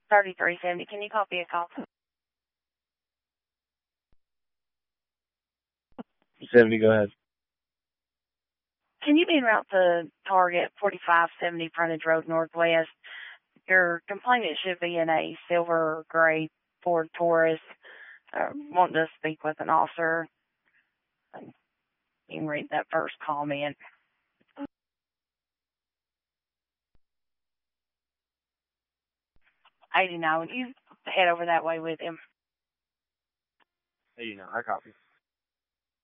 3370. Can you copy a call? 70, go ahead. Can you be en route to Target 4570 Frontage Road Northwest? Your complainant should be in a silver or gray Ford Taurus. Wanting to speak with an officer. You can read that first comment. 89. Would you head over that way with him? 89, I copy.